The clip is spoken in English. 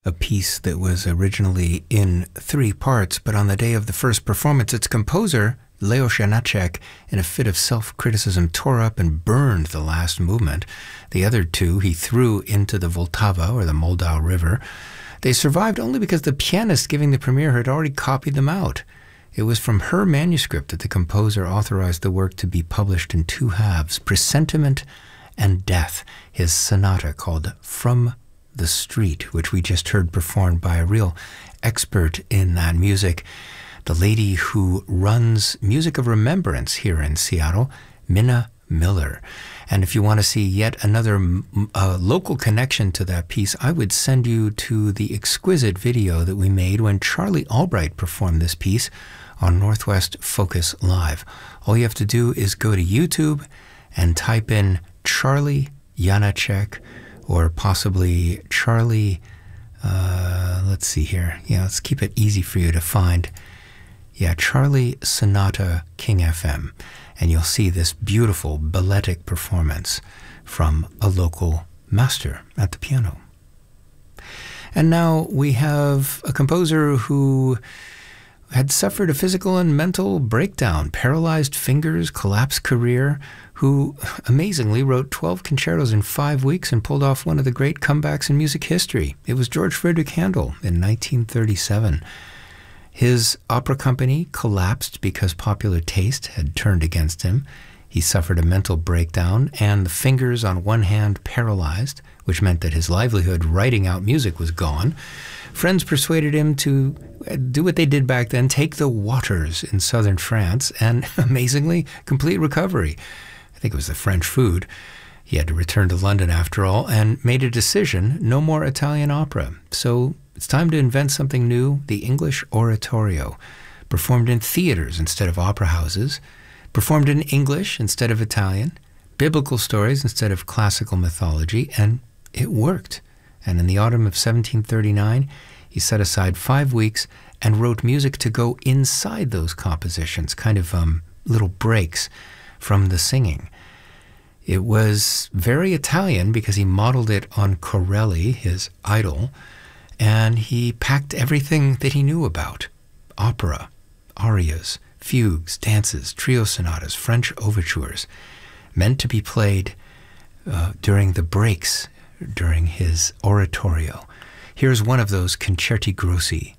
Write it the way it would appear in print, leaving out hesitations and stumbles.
a piece that was originally in 3 parts, but on the day of the first performance, its composer, Leos Janáček, in a fit of self-criticism, tore up and burned the last movement. The other 2 he threw into the Vltava, or the Moldau River. They survived only because the pianist giving the premiere had already copied them out. It was from her manuscript that the composer authorized the work to be published in 2 halves, Presentiment and Death, his sonata called From the Street, which we just heard performed by a real expert in that music, the lady who runs Music of Remembrance here in Seattle, Minna Miller. And if you want to see yet another local connection to that piece, I would send you to the exquisite video that we made when Charlie Albright performed this piece on Northwest Focus Live. All you have to do is go to YouTube and type in Charlie Janáček, or possibly Charlie, let's see here. Yeah, let's keep it easy for you to find. Yeah, Charlie Sonata King FM. And you'll see this beautiful balletic performance from a local master at the piano. And now we have a composer who had suffered a physical and mental breakdown, paralyzed fingers, collapsed career, who amazingly wrote 12 concertos in 5 weeks and pulled off one of the great comebacks in music history. It was George Frideric Handel in 1937. His opera company collapsed because popular taste had turned against him. He suffered a mental breakdown, and the fingers on one hand paralyzed, which meant that his livelihood writing out music was gone. Friends persuaded him to do what they did back then, take the waters in southern France, and amazingly, complete recovery. I think it was the French food. He had to return to London after all, and made a decision, no more Italian opera. So it's time to invent something new, the English oratorio, performed in theaters instead of opera houses, performed in English instead of Italian, biblical stories instead of classical mythology, and it worked. And in the autumn of 1739, he set aside 5 weeks and wrote music to go inside those compositions, kind of little breaks from the singing. It was very Italian because he modeled it on Corelli, his idol, and he packed everything that he knew about: opera, arias, fugues, dances, trio sonatas, French overtures, meant to be played during the breaks during his oratorio. Here's one of those concerti grossi